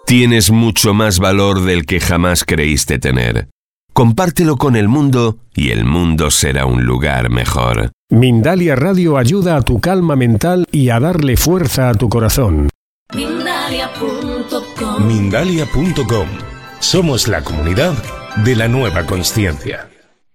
Tienes mucho más valor del que jamás creíste tener. Compártelo con el mundo y el mundo será un lugar mejor. Mindalia Radio ayuda a tu calma mental y a darle fuerza a tu corazón. Mindalia.com. Mindalia.com. Somos la comunidad de la nueva consciencia.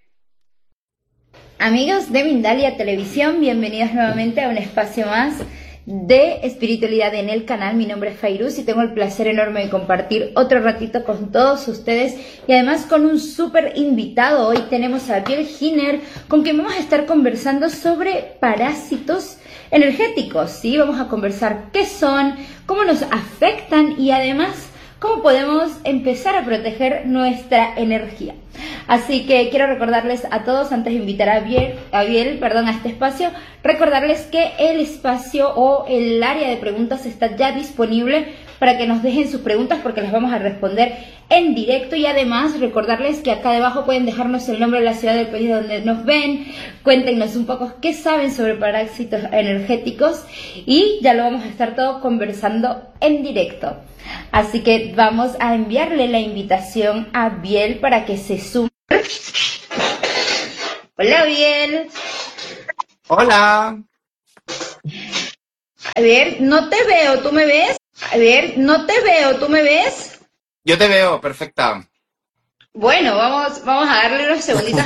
Amigos de Mindalia Televisión, bienvenidos nuevamente a un espacio más de espiritualidad en el canal. Mi nombre es Fairuz y tengo el placer enorme de compartir otro ratito con todos ustedes y además con un súper invitado. Hoy tenemos a Biel Giner, con quien vamos a estar conversando sobre parásitos energéticos, ¿sí? Vamos a conversar qué son, cómo nos afectan y además cómo podemos empezar a proteger nuestra energía. Así que quiero recordarles a todos, antes de invitar a Biel, a este espacio, recordarles que el espacio o el área de preguntas está ya disponible para que nos dejen sus preguntas porque las vamos a responder en directo, y además recordarles que acá debajo pueden dejarnos el nombre de la ciudad del país donde nos ven, cuéntenos un poco qué saben sobre parásitos energéticos y ya lo vamos a estar todo conversando en directo. Así que vamos a enviarle la invitación a Biel para que se sume. Hola, Biel. Hola. A ver, no te veo, ¿tú me ves? A ver, no te veo, ¿tú me ves? Yo te veo, perfecta. Bueno, vamos a darle unos segunditos